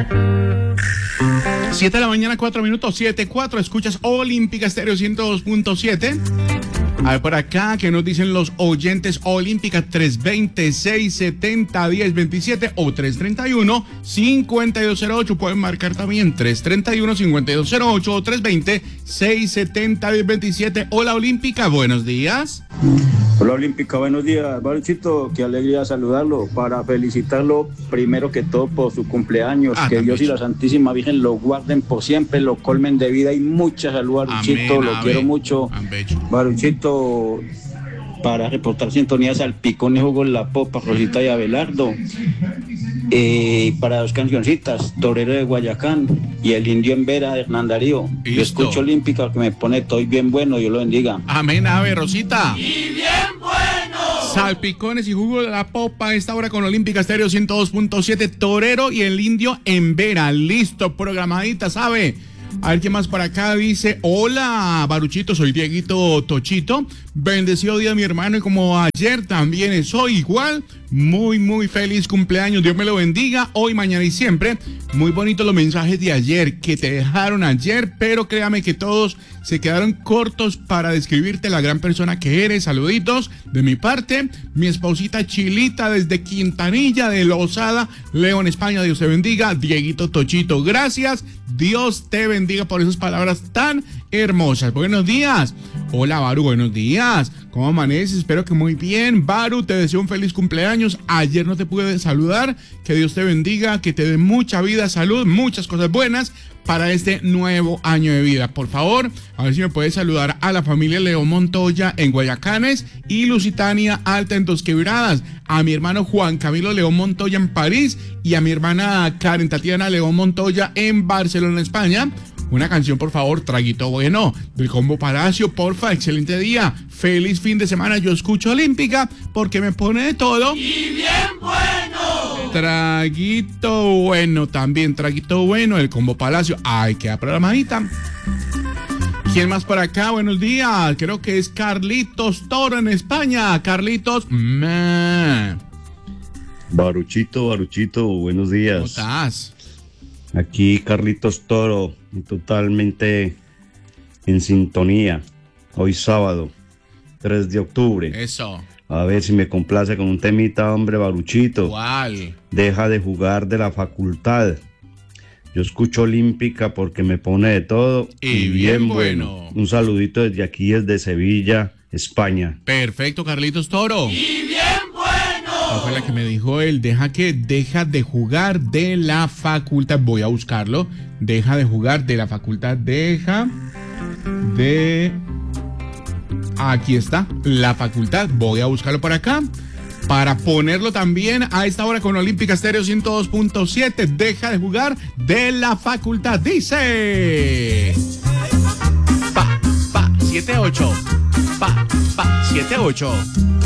7 de la mañana, 4 minutos, 7:04. Escuchas Olímpica Estéreo 102.7. A ver por acá, ¿qué nos dicen los oyentes? Olímpica 320-670-1027 o 331-5208. Pueden marcar también 331-5208 o 320-670-1027. Hola Olímpica, buenos días. Hola Olímpica, buenos días. Baruchito, qué alegría saludarlo, para felicitarlo primero que todo por su cumpleaños. Que Dios y la Santísima Virgen lo guarden por siempre, lo colmen de vida y mucha salud, Baruchito. Amén, lo quiero mucho. Baruchito, para reportar sintonías al Picón y Jugo La Popa, Rosita y Abelardo. Para dos cancioncitas, Torero de Guayacán y El Indio en Vera de Hernán Darío. Listo. Yo escucho Olímpica, que me pone estoy bien bueno, Dios lo bendiga. Amén, ave Rosita. Y bien bueno. Salpicones y Jugo de La Popa a esta hora con Olímpica Estéreo 102.7, Torero y El Indio en Vera. Listo, programadita, ¿sabe? A ver qué más por acá dice. Hola Baruchito, soy Dieguito Tochito. Bendecido día mi hermano, y como ayer también soy igual. Muy feliz cumpleaños, Dios me lo bendiga hoy, mañana y siempre. Muy bonitos los mensajes de ayer que te dejaron ayer, pero créame que todos se quedaron cortos para describirte la gran persona que eres. Saluditos de mi parte, mi esposita Chilita desde Quintanilla de Lozada, León, España. Dios te bendiga, Dieguito Tochito, gracias, Dios te bendiga por esas palabras tan hermosas. Buenos días. Hola Baru, buenos días. ¿Cómo amaneces? Espero que muy bien. Baru, te deseo un feliz cumpleaños. Ayer no te pude saludar. Que Dios te bendiga, que te dé mucha vida, salud, muchas cosas buenas para este nuevo año de vida. Por favor, a ver si me puedes saludar a la familia León Montoya en Guayacanes y Lusitania Alta en Dos Quebradas, a mi hermano Juan Camilo León Montoya en París y a mi hermana Karen Tatiana León Montoya en Barcelona, España. Una canción, por favor, Traguito Bueno, del Combo Palacio, porfa, excelente día, feliz fin de semana. Yo escucho Olímpica porque me pone de todo. ¡Y bien bueno! Traguito Bueno, también Traguito Bueno, el Combo Palacio. Ay, queda programadita. ¿Quién más por acá? Buenos días, creo que es Carlitos Toro en España. Carlitos, Baruchito, buenos días. ¿Cómo estás? Aquí Carlitos Toro, totalmente en sintonía. Hoy sábado, 3 de octubre. Eso. A ver si me complace con un temita, hombre, Baruchito. ¿Cuál? Deja de jugar de la facultad. Yo escucho Olímpica porque me pone de todo y bien bueno. Un saludito desde aquí, desde Sevilla, España. Perfecto, Carlitos Toro. Y bien bueno. ¿Cuál fue la que me dijo él? Deja de jugar de la facultad. Voy a buscarlo. Deja de jugar de la facultad. Aquí está, la facultad. Voy a buscarlo por acá para ponerlo también a esta hora con Olímpica Estéreo 102.7. Deja de jugar de la facultad. Dice 7-8. 7-8.